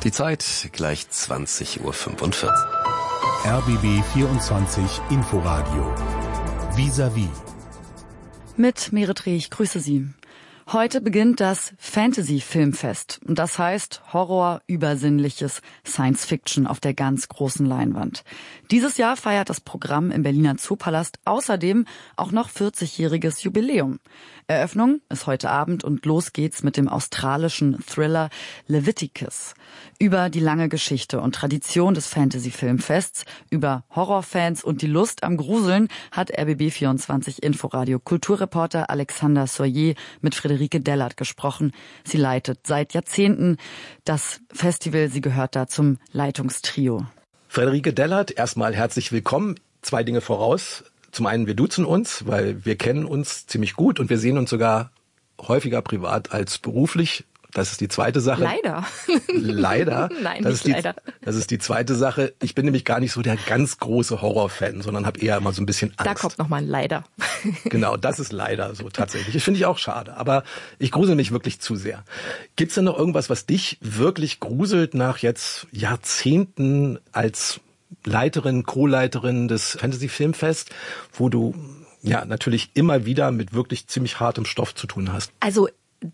Die Zeit gleich 20:45 Uhr. RBB 24 Inforadio. Vis-à-vis. Mit Merit Reh, ich grüße Sie. Heute beginnt das Fantasy-Filmfest. Und das heißt Horror, Übersinnliches, Science-Fiction auf der ganz großen Leinwand. Dieses Jahr feiert das Programm im Berliner Zoopalast außerdem auch noch 40-jähriges Jubiläum. Eröffnung ist heute Abend und los geht's mit dem australischen Thriller Leviticus. Über die lange Geschichte und Tradition des Fantasy-Filmfests, über Horrorfans und die Lust am Gruseln hat RBB 24 Inforadio Kulturreporter Alexander Soyer mit Friederike Dellert gesprochen. Sie leitet seit Jahrzehnten das Festival. Sie gehört da zum Leitungstrio. Friederike Dellert, erstmal herzlich willkommen. 2 Dinge voraus. Zum einen, wir duzen uns, weil wir kennen uns ziemlich gut und wir sehen uns sogar häufiger privat als beruflich. Das ist die zweite Sache. Leider. Leider. Nein, das nicht leider. Das ist die zweite Sache. Ich bin nämlich gar nicht so der ganz große Horrorfan, sondern habe eher immer so ein bisschen Angst. Da kommt nochmal ein Leider. Genau, das ist leider so tatsächlich. Das finde ich auch schade, aber ich grusel mich wirklich zu sehr. Gibt's denn noch irgendwas, was dich wirklich gruselt nach jetzt Jahrzehnten als Leiterin, Co-Leiterin des Fantasy-Filmfest, wo du ja natürlich immer wieder mit wirklich ziemlich hartem Stoff zu tun hast? Also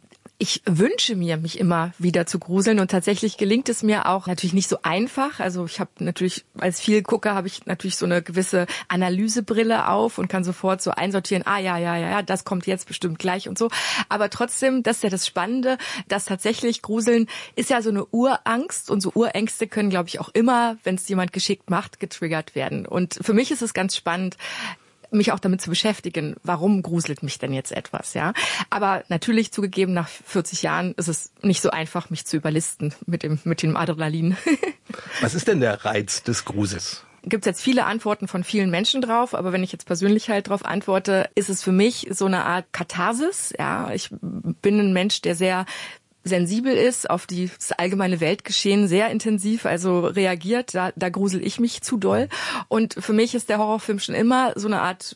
ich wünsche mir, mich immer wieder zu gruseln und tatsächlich gelingt es mir auch natürlich nicht so einfach. Also ich habe natürlich, als Vielgucker habe ich natürlich so eine gewisse Analysebrille auf und kann sofort so einsortieren, ja, das kommt jetzt bestimmt gleich und so. Aber trotzdem, das ist ja das Spannende, dass tatsächlich Gruseln ist ja so eine Urangst und so Urängste können, glaube ich, auch immer, wenn es jemand geschickt macht, getriggert werden. Und für mich ist es ganz spannend, mich auch damit zu beschäftigen, warum gruselt mich denn jetzt etwas, ja? Aber natürlich zugegeben, nach 40 Jahren ist es nicht so einfach, mich zu überlisten mit dem Adrenalin. Was ist denn der Reiz des Grusels? Gibt es jetzt viele Antworten von vielen Menschen drauf, aber wenn ich jetzt persönlich halt drauf antworte, ist es für mich so eine Art Katharsis, ja? Ich bin ein Mensch, der sehr sensibel ist auf das allgemeine Weltgeschehen, sehr intensiv, also reagiert, da grusel ich mich zu doll. Und für mich ist der Horrorfilm schon immer so eine Art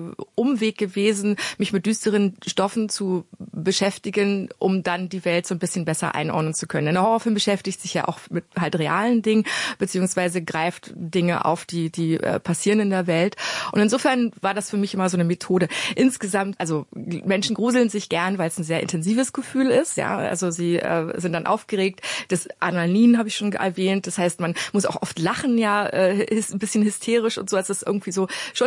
Umweg gewesen, mich mit düsteren Stoffen zu beschäftigen, um dann die Welt so ein bisschen besser einordnen zu können. Denn der Horrorfilm beschäftigt sich ja auch mit halt realen Dingen, beziehungsweise greift Dinge auf, die passieren in der Welt. Und insofern war das für mich immer so eine Methode. Insgesamt, also Menschen gruseln sich gern, weil es ein sehr intensives Gefühl ist, ja, also sie sind dann aufgeregt. Das Adrenalin habe ich schon erwähnt. Das heißt, man muss auch oft lachen, ja, ist ein bisschen hysterisch und so. Also das ist irgendwie so schon